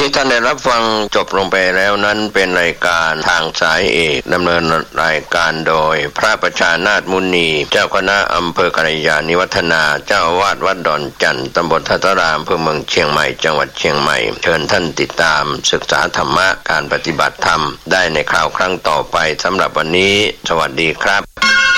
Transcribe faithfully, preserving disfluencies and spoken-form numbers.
ที่ท่านได้รับฟังจบลงไปแล้วนั้นเป็นรายการทางสายเอกดำเนินรายการโดยพระประชานาถมุนีเจ้าคณะอำเภอกัลยาณิวัฒนาเจ้าอาวาสวัดดอนจันทร์ตำบลทัตตารามอำเภอเมืองเชียงใหม่จังหวัดเชียงใหม่เชิญท่านติดตามศึกษาธรรมะการปฏิบัติธรรมได้ในคราวครั้งต่อไปสำหรับวันนี้สวัสดีครับ